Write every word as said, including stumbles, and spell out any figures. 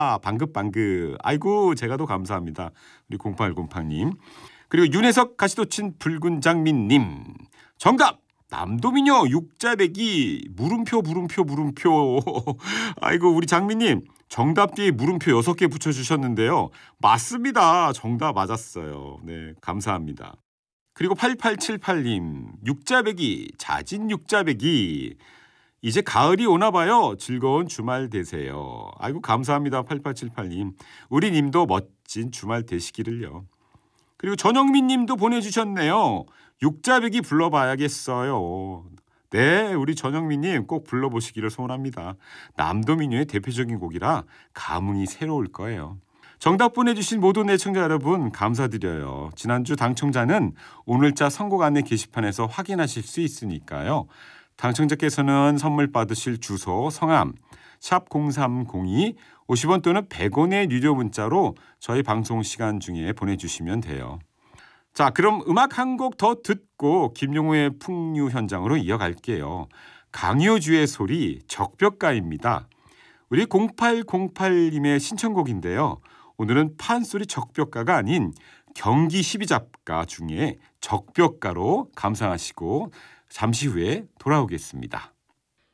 방긋방긋. 아이고 제가 더 감사합니다. 우리 공팔공팔님. 그리고 윤혜석 가시도친 붉은 장미님. 정답! 남도미녀 육자배기 물음표 물음표 물음표. 아이고 우리 장미님 정답 뒤에 물음표 여섯 개 붙여주셨는데요. 맞습니다. 정답 맞았어요. 네 감사합니다. 그리고 팔팔칠팔님 육자배기 자진 육자배기. 이제 가을이 오나 봐요. 즐거운 주말 되세요. 아이고 감사합니다. 팔팔칠팔님. 우리 님도 멋진 주말 되시기를요. 그리고 전영민 님도 보내주셨네요. 육자배기 불러봐야겠어요. 네, 우리 전영민 님 꼭 불러보시기를 소원합니다. 남도민요의 대표적인 곡이라 감흥이 새로울 거예요. 정답 보내주신 모든 애청자 여러분 감사드려요. 지난주 당첨자는 오늘자 선곡 안내 게시판에서 확인하실 수 있으니까요. 당첨자께서는 선물 받으실 주소, 성함, 샵 공삼공이 오십 원 또는 백 원의 유료 문자로 저희 방송 시간 중에 보내주시면 돼요. 자, 그럼 음악 한 곡 더 듣고 김용우의 풍류 현장으로 이어갈게요. 강효주의 소리 적벽가입니다. 우리 공팔공팔님의 신청곡인데요. 오늘은 판소리 적벽가가 아닌 경기 십이잡가 중에 적벽가로 감상하시고 잠시 후에 돌아오겠습니다.